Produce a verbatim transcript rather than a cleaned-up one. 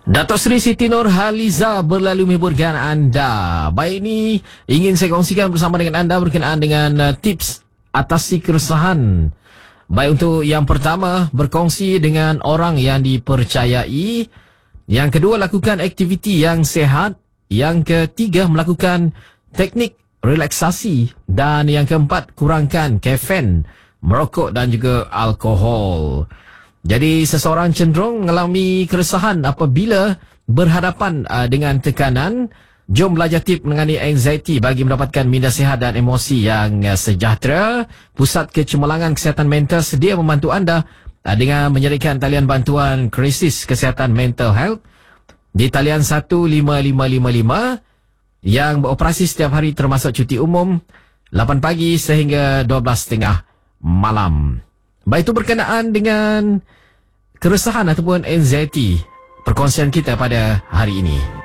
Datuk Seri Siti Nurhaliza berlalu menghiburkan anda. Baik, ini ingin saya kongsikan bersama dengan anda berkenaan dengan uh, tips atasi keresahan. Baik, untuk yang pertama, berkongsi dengan orang yang dipercayai. Yang kedua, lakukan aktiviti yang sehat. Yang ketiga, melakukan teknik relaksasi. Dan yang keempat, kurangkan kafein, merokok dan juga alkohol. Jadi seseorang cenderung mengalami keresahan apabila berhadapan uh, dengan tekanan. Jom belajar tip mengenai anxiety bagi mendapatkan minda sihat dan emosi yang uh, sejahtera. Pusat Kecemerlangan Kesihatan Mental sedia membantu anda uh, dengan menyediakan talian bantuan krisis kesihatan mental health di talian satu lima lima lima lima yang beroperasi setiap hari termasuk cuti umum lapan pagi sehingga dua belas tiga puluh malam. Baik, itu berkenaan dengan keresahan ataupun anxiety perkongsian kita pada hari ini.